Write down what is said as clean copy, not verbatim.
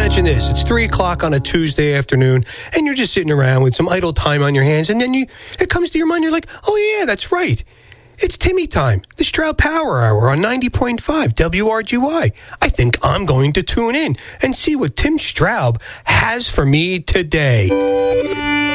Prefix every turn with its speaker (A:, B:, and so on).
A: Imagine this. It's 3 o'clock on a Tuesday afternoon, and you're just sitting around with some idle time on your hands, and then it comes to your mind, you're like, oh yeah, that's right. It's Timmy time, the Stroud Power Hour on 90.5 WRGY. I think I'm going to tune in and see what Tim Straub has for me today.